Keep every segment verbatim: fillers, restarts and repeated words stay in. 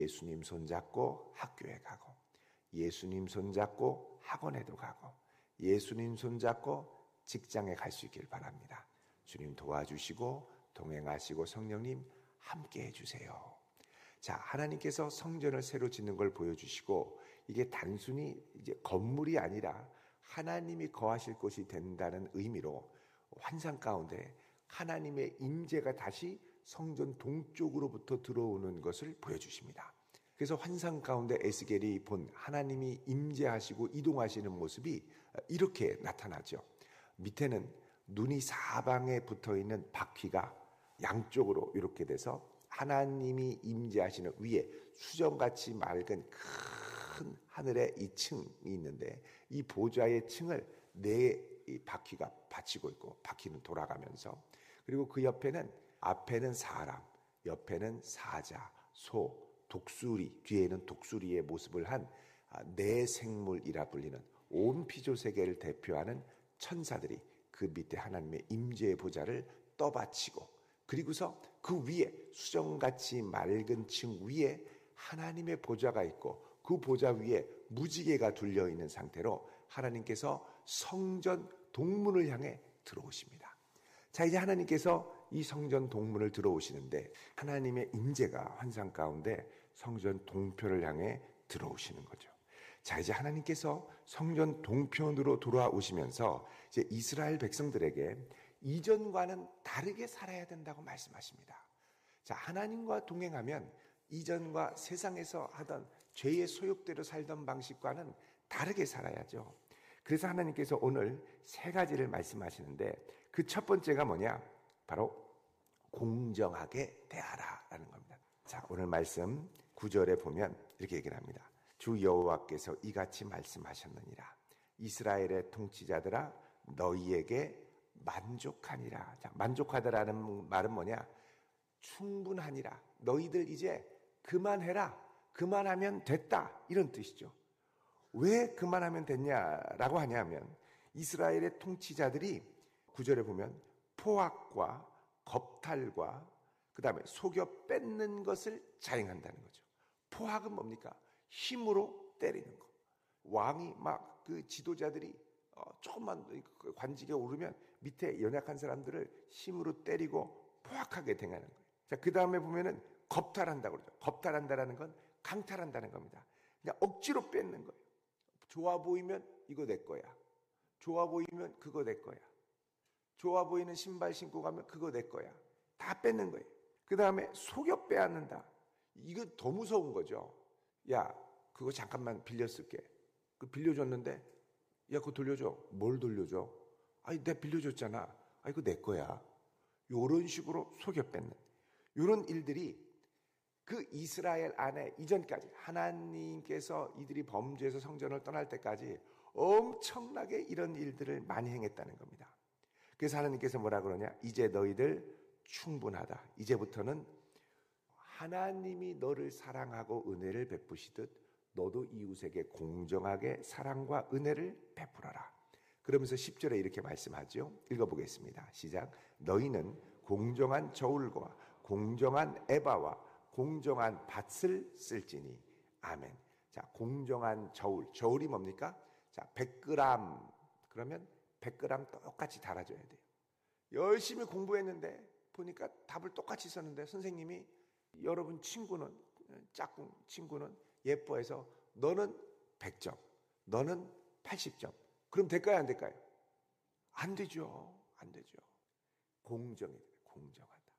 예수님 손잡고 학교에 가고, 예수님 손잡고 학원에도 가고, 예수님 손잡고 직장에 갈 수 있길 바랍니다. 주님 도와주시고 동행하시고 성령님 함께 해주세요. 자, 하나님께서 성전을 새로 짓는 걸 보여주시고, 이게 단순히 이제 건물이 아니라 하나님이 거하실 곳이 된다는 의미로 환상 가운데 하나님의 임재가 다시 성전 동쪽으로부터 들어오는 것을 보여주십니다. 그래서 환상 가운데 에스겔이 본 하나님이 임재하시고 이동하시는 모습이 이렇게 나타나죠. 밑에는 눈이 사방에 붙어있는 바퀴가 양쪽으로 이렇게 돼서 하나님이 임재하시는 위에 수정같이 맑은 큰 하늘의 이 층이 있는데, 이 보좌의 층을 네 바퀴가 받치고 있고, 바퀴는 돌아가면서, 그리고 그 옆에는, 앞에는 사람, 옆에는 사자, 소, 독수리, 뒤에는 독수리의 모습을 한 네 생물이라 불리는 온 피조 세계를 대표하는 천사들이 그 밑에 하나님의 임재의 보좌를 떠받치고, 그리고서 그 위에 수정같이 맑은 층 위에 하나님의 보좌가 있고, 그 보좌 위에 무지개가 둘려있는 상태로 하나님께서 성전 동문을 향해 들어오십니다. 자, 이제 하나님께서 이 성전 동문을 들어오시는데, 하나님의 임재가 환상 가운데 성전 동편을 향해 들어오시는 거죠. 자, 이제 하나님께서 성전 동편으로 돌아오시면서 이제 이스라엘 백성들에게 이전과는 다르게 살아야 된다고 말씀하십니다. 자, 하나님과 동행하면 이전과 세상에서 하던 죄의 소욕대로 살던 방식과는 다르게 살아야죠. 그래서 하나님께서 오늘 세 가지를 말씀하시는데, 그 첫 번째가 뭐냐? 바로 공정하게 대하라라는 겁니다. 자, 오늘 말씀 구 절에 보면 이렇게 얘기를 합니다. 주 여호와께서 이같이 말씀하셨느니라. 이스라엘의 통치자들아, 너희에게 만족하니라. 자, 만족하다라는 말은 뭐냐? 충분하니라. 너희들 이제 그만해라. 그만하면 됐다. 이런 뜻이죠. 왜 그만하면 됐냐라고 하냐면, 이스라엘의 통치자들이 구 절에 보면 포악과 겁탈과 그 다음에 속여 뺏는 것을 자행한다는 거죠. 포악은 뭡니까? 힘으로 때리는 거. 왕이 막 그 지도자들이 어, 조금만 관직에 오르면 밑에 연약한 사람들을 힘으로 때리고 포악하게 대하는 거예요. 자, 그 다음에 보면은 겁탈한다고 그러죠. 겁탈한다라는 건 강탈한다는 겁니다. 그냥 억지로 뺏는 거예요. 좋아 보이면 이거 내 거야. 좋아 보이면 그거 내 거야. 좋아 보이는 신발 신고 가면 그거 내 거야. 다 뺏는 거예요. 그 다음에 속여 빼앗는다. 이거 더 무서운 거죠. 야, 그거 잠깐만 빌려 쓸게. 그 빌려줬는데, 야, 그거 돌려줘. 뭘 돌려줘? 아니, 내가 빌려줬잖아. 아, 이거 내 거야. 요런 식으로 속여 뺏는. 요런 일들이 그 이스라엘 안에 이전까지 하나님께서 이들이 범죄해서 성전을 떠날 때까지 엄청나게 이런 일들을 많이 행했다는 겁니다. 그래서 하나님께서 뭐라 그러냐? 이제 너희들 충분하다. 이제부터는 하나님이 너를 사랑하고 은혜를 베푸시듯 너도 이웃에게 공정하게 사랑과 은혜를 베풀어라. 그러면서 십 절에 이렇게 말씀하죠. 읽어보겠습니다. 시작. 너희는 공정한 저울과 공정한 에바와 공정한 밭을 쓸지니. 아멘. 자, 공정한 저울. 저울이 뭡니까? 자, 백 그램. 그러면 백 그램 똑같이 달아줘야 돼요. 열심히 공부했는데 보니까 답을 똑같이 썼는데 선생님이 여러분 친구는, 짝꿍 친구는 예뻐해서 너는 백 점, 너는 팔십 점. 그럼 될까요? 안 될까요? 안 되죠. 안 되죠. 공정이 돼요. 공정하다.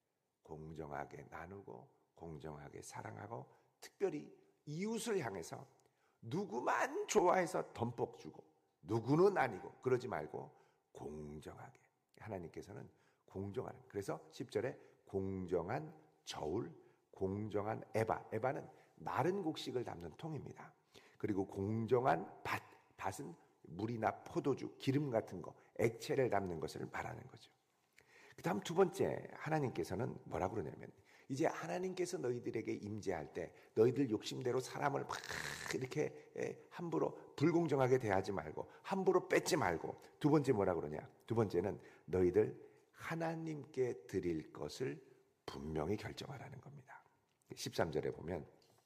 공정하게 나누고 공정하게 사랑하고 특별히 이웃을 향해서 누구만 좋아해서 덤뻑 주고 누구는 아니고 그러지 말고 공정하게. 하나님께서는 공정한, 그래서 십 절에 공정한 저울, 공정한 에바. 에바는 마른 곡식을 담는 통입니다. 그리고 공정한 밭. 밭은 물이나 포도주, 기름 같은 거, 액체를 담는 것을 말하는 거죠. 그 다음 두 번째, 하나님께서는 뭐라 그러냐면, 이제 하나님께서 너희들에게 임재할 때 너희들 욕심대로 사람을 막 이렇게 함부로 불공정하게 대하지 말고 함부로 뺏지 말고, 두 번째 뭐라 그러냐? 두 번째는 너희들 하나님께 드릴 것을 분명히 결정하라는 겁니다. 십삼 절에 보면